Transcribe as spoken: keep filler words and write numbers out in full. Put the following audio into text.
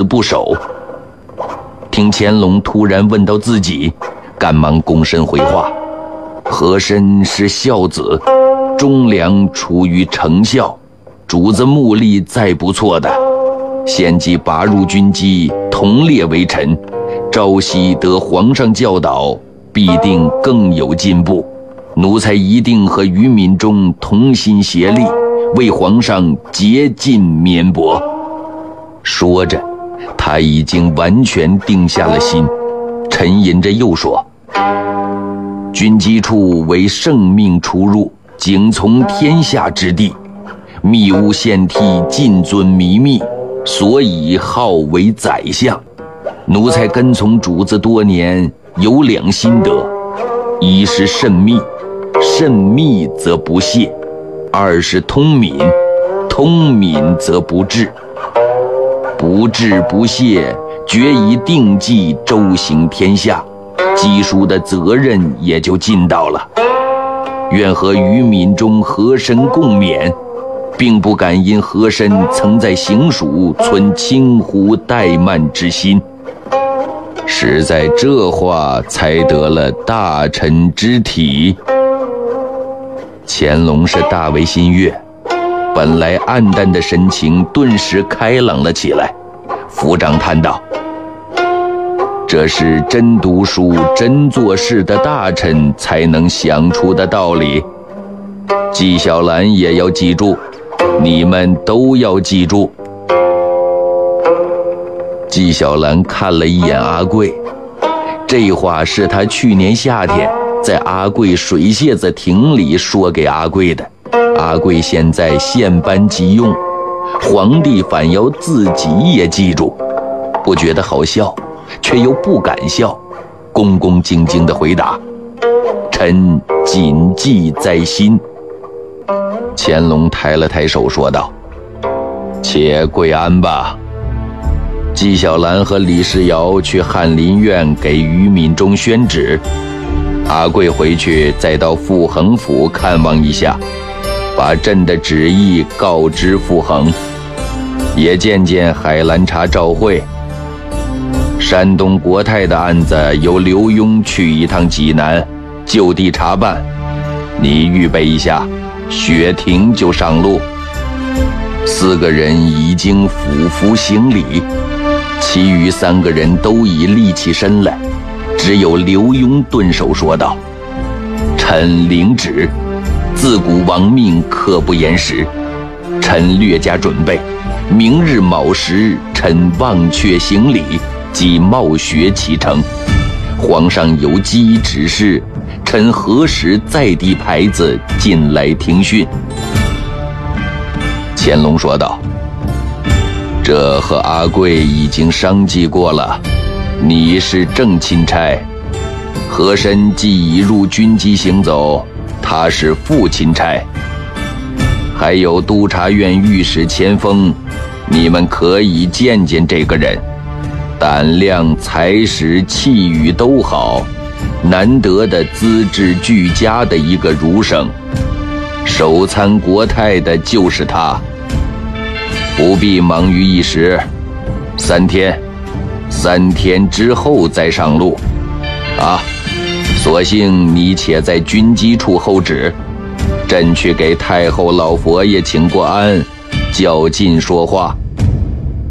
不守。听乾隆突然问到自己，赶忙躬身回话：和珅是孝子，忠良出于成孝，主子目力再不错的，现即拔入军机，同列为臣，朝夕得皇上教导，必定更有进步。奴才一定和于敏中同心协力，为皇上竭尽绵薄。说着，他已经完全定下了心，沉吟着又说：军机处为圣命出入，仅从天下之地，密务献替，尽遵弥密，所以号为宰相。奴才跟从主子多年，有两心得：一是慎密，慎密则不懈；二是通敏，通敏则不治。不治不懈，决以定计周行天下，基书的责任也就尽到了。愿和于敏中和珅共勉，并不敢因和珅曾在行署存轻忽怠慢之心。实在这话才得了大臣之体。乾隆是大为心悦，本来暗淡的神情顿时开朗了起来，抚掌叹道：这是真读书真做事的大臣才能想出的道理。纪晓岚也要记住，你们都要记住。纪晓岚看了一眼阿贵，这话是他去年夏天在阿贵水楔子亭里说给阿贵的。阿贵现在现搬即用，皇帝反要自己也记住，不觉得好笑，却又不敢笑，恭恭敬敬地回答：臣谨记在心。乾隆抬了抬手说道：且跪安吧。纪晓岚和李世尧去翰林院给于敏中宣旨，阿贵回去再到傅恒府看望一下，把朕的旨意告知傅恒，也见见海兰察赵会。山东国泰的案子由刘墉去一趟济南，就地查办，你预备一下，雪亭就上路。四个人已经俯伏行礼，其余三个人都已立起身来，只有刘墉顿首说道：臣领旨，自古亡命刻不言时，臣略加准备，明日卯时，臣忘却行礼，即冒雪启程。皇上有机指示，臣何时再递牌子进来听训？乾隆说道：这和阿贵已经商计过了，你是正钦差，和珅既已入军机行走，他是副钦差。还有督察院御史钱锋，你们可以见见这个人，胆量才识气宇都好，难得的资质俱佳的一个儒生，首参国泰的就是他。不必忙于一时，三天三天之后再上路啊，索性你且在军机处候旨，朕去给太后老佛爷请过安，较近说话。